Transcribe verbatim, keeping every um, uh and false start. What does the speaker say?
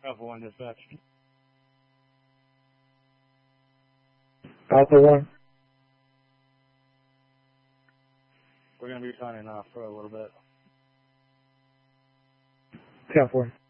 Alpha one dispatch. Alpha one. We're going to be signing off for a little bit. ten four.